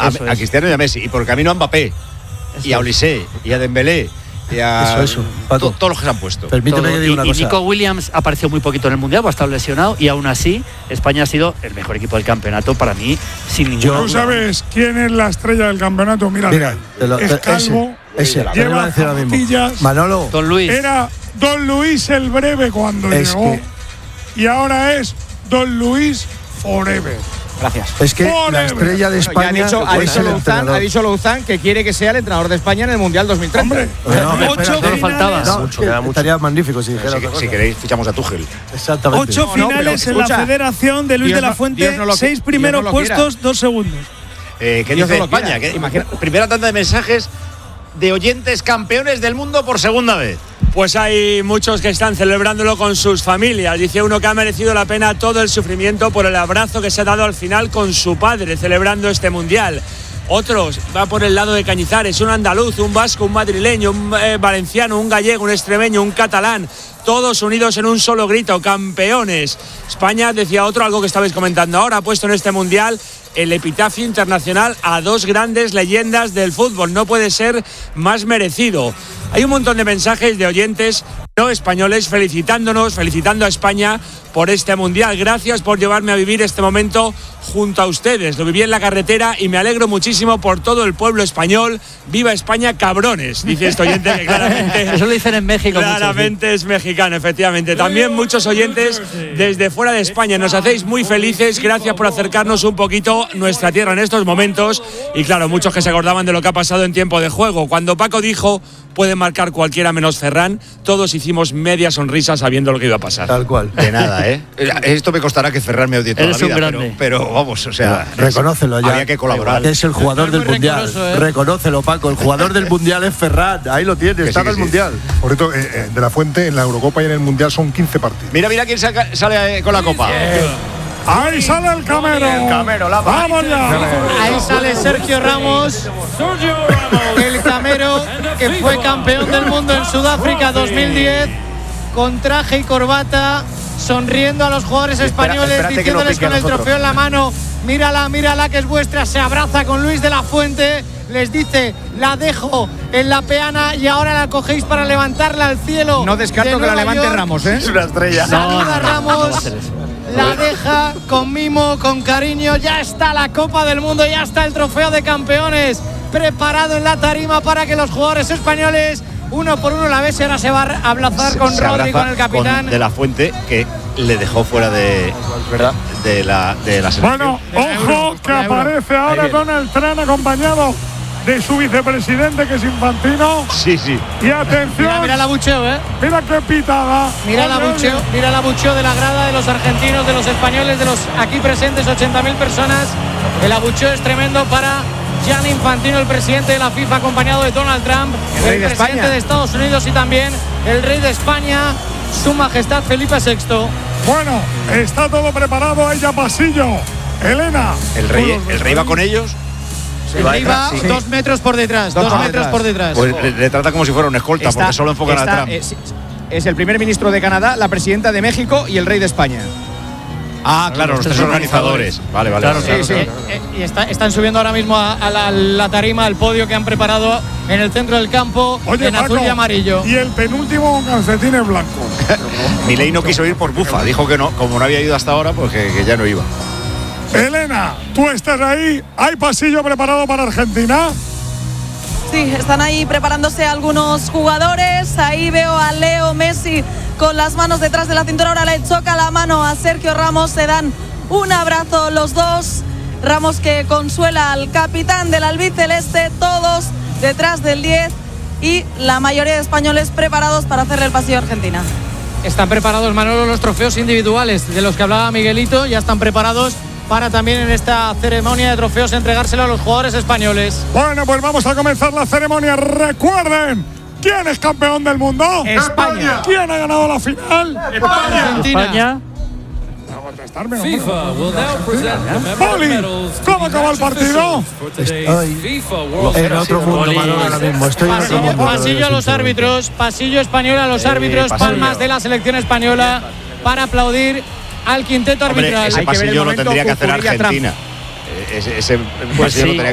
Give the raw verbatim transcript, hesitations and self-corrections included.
a, a Cristiano y a Messi, y por el camino a Mbappé, eso y a Olise, y a Dembélé, y a eso, eso, to, todos los que se han puesto. Permíteme Todo. que diga una y, cosa. Y Nico Williams ha aparecido muy poquito en el Mundial, ha estado lesionado, y aún así España ha sido el mejor equipo del campeonato para mí, sin ninguna ¿Tú duda. sabes quién es la estrella del campeonato? Mira, Mira, te lo, es te, calvo, ese, ese, lleva zapatillas. Manolo. Don Luis. Era Don Luis el Breve cuando es llegó, que, y ahora es Don Luis Forever. Gracias. Es que Forever. la estrella de España Bueno, ya ha dicho, ha, es dicho el Louzán, entrenador. ha dicho Louzán que quiere que sea el entrenador de España en el Mundial dos mil treinta. Hombre, No, no, Ocho espérate. finales. faltaba. No, Mucho, que queda mucho. estaría magnífico si dijera Si, otra cosa. si queréis, fichamos a Tuchel. Exactamente. Ocho No, no, finales pero en la escucha, Federación de Luis Dios de la no- Fuente, Dios no lo- seis Dios primeros no lo quiera. puestos, dos segundos. Eh, ¿Qué Dios dice no lo España? quiera. ¿Qué- Imagina- Primera tanda de mensajes de oyentes campeones del mundo por segunda vez. Pues hay muchos que están celebrándolo con sus familias. Dice uno que ha merecido la pena todo el sufrimiento por el abrazo que se ha dado al final con su padre celebrando este mundial. Otros va por el lado de Cañizares, un andaluz, un vasco, un madrileño, un eh, valenciano, un gallego, un extremeño, un catalán, todos unidos en un solo grito, campeones. España, decía otro, algo que estabais comentando ahora, ha puesto en este mundial el epitafio internacional a dos grandes leyendas del fútbol. No puede ser más merecido. Hay un montón de mensajes de oyentes no españoles felicitándonos, felicitando a España por este mundial. Gracias por llevarme a vivir este momento junto a ustedes. Lo viví en la carretera y me alegro muchísimo por todo el pueblo español. ¡Viva España, cabrones! Dice este oyente que claramente, Eso lo dicen en México. claramente muchos, es mexicano, efectivamente. También muchos oyentes desde fuera de España. Nos hacéis muy felices. Gracias por acercarnos un poquito nuestra tierra en estos momentos. Y claro, muchos que se acordaban de lo que ha pasado en tiempo de juego. Cuando Paco dijo puede marcar cualquiera menos Ferran, todos hicimos media sonrisa sabiendo lo que iba a pasar. Tal cual. De nada, ¿eh? Esto me costará que Ferran me odie toda Eres la un vida, grande. pero, pero vamos, o sea, Reconócelo ya. había que colaborar. Es el jugador Estoy del muy mundial. rencoroso, ¿eh? Reconócelo, Paco. El jugador del mundial es Ferran. Ahí lo tienes. Que Está sí, en el que sí. mundial. Por cierto, eh, eh, de la Fuente en la Eurocopa y en el Mundial son quince partidos. Mira, mira quién saca- sale eh, con la copa. ahí sale el Camero. El Camero, la va. Vamos ya. Ahí sale Sergio Ramos, el Camero que fue campeón del mundo en Sudáfrica dos mil diez, con traje y corbata, sonriendo a los jugadores españoles, espérate que no diciéndoles pique a con el nosotros. trofeo en la mano: mírala, mírala que es vuestra. Se abraza con Luis de la Fuente, les dice: la dejo en la peana y ahora la cogéis para levantarla al cielo. No descarto de que la Nueva levante York. Ramos, ¿eh? Es una estrella. Saluda a no va a Ramos, hacer eso. la deja con mimo, con cariño. Ya está la Copa del Mundo, ya está el trofeo de campeones preparado en la tarima para que los jugadores españoles uno por uno la ves. Y ahora se va a abrazar con Se Rodri, abraza con el capitán. con De la Fuente, que le dejó fuera de, de la de la selección. Bueno, ojo que aparece ahora Donald Trump acompañado de su vicepresidente, que es Infantino. Sí, sí. Y atención, Mira, mira la bucheo, ¿eh? mira qué pitada. Mira la Oye, oye. bucheo, mira la bucheo de la grada, de los argentinos, de los españoles, de los aquí presentes, ochenta mil personas. El abucheo es tremendo para Gianni Infantino, el presidente de la FIFA, acompañado de Donald Trump, El rey de presidente España. de Estados Unidos y también el rey de España, su majestad Felipe sexto. Bueno, está todo preparado, ahí ya pasillo. Elena. El rey, el rey va con ellos. El rey va dos metros por detrás, dos, Dos por metros detrás. por detrás. Pues le, le trata como si fuera un escolta, Está- porque solo enfocan está- a Trump. Es, es el primer ministro de Canadá, la presidenta de México y el rey de España. Ah, claro, los tres organizadores. Vale, vale. Claro, vale. claro, Sí, eh, y está- están subiendo ahora mismo a, a la, la tarima, al podio que han preparado en el centro del campo, Oye, en Paco, azul y amarillo. y el penúltimo con calcetines blancos. Milei no quiso ir por bufa, dijo que no, como no había ido hasta ahora, pues que, que ya no iba. Elena, tú estás ahí. ¿Hay pasillo preparado para Argentina? Sí, están ahí preparándose algunos jugadores. Ahí veo a Leo Messi con las manos detrás de la cintura. Ahora le choca la mano a Sergio Ramos. Se dan un abrazo los dos. Ramos que consuela al capitán del albiceleste. Todos detrás del diez. Y la mayoría de españoles preparados para hacerle el pasillo a Argentina. Están preparados, Manolo, los trofeos individuales de los que hablaba Miguelito. Ya están preparados para también en esta ceremonia de trofeos entregárselo a los jugadores españoles. Bueno, pues vamos a comenzar la ceremonia. Recuerden, ¿quién es campeón del mundo? España. ¿Quién ha ganado la final? Argentina. España. A contestarme, hombre. Poli, ¿cómo acaba el partido? Estoy en otro mundo, Manolo, ahora mismo. Estoy en otro Pasillo, mundo. pasillo a los árbitros, pasillo español a los árbitros, pasillo. palmas de la selección española para aplaudir al quinteto Hombre, arbitral. ese Hay que ver el pasillo lo momento tendría que hacer Cucurilla Trump. Argentina. Eh, Ese, ese Pues pasillo lo sí. tenía